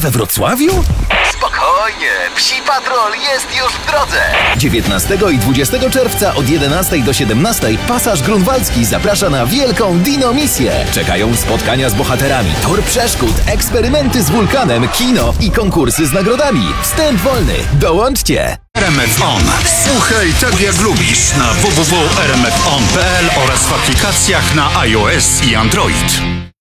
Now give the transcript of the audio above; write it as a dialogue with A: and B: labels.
A: we Wrocławiu?
B: Spokojnie, Psi Patrol jest już w drodze.
A: 19 i 20 czerwca od 11 do 17 Pasaż Grunwaldzki zaprasza na wielką Dino-misję. Czekają spotkania z bohaterami, tor przeszkód, eksperymenty z wulkanem, kino i konkursy z nagrodami. Wstęp wolny. Dołączcie!
C: RMF On. Słuchaj tak jak lubisz na www.rmfon.pl oraz w aplikacjach na iOS i Android.